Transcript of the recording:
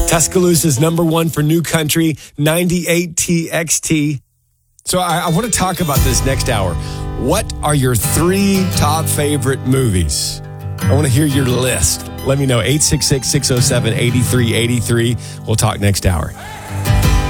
Tuscaloosa's #1 for new country, 98 TXT. So I want to talk about this next hour. What are your 3 top favorite movies? I want to hear your list. Let me know, 866-607-8383. We'll talk next hour.